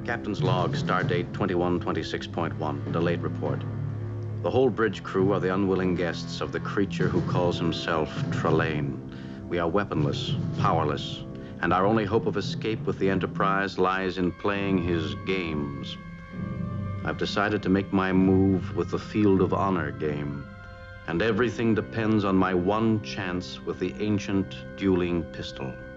Captain's log, stardate 2126.1, delayed report. The whole bridge crew are the unwilling guests of the creature who calls himself Trelane. We are weaponless, powerless, and our only hope of escape with the Enterprise lies in playing his games. I've decided to make my move with the Field of Honor game, and everything depends on my one chance with the ancient dueling pistol.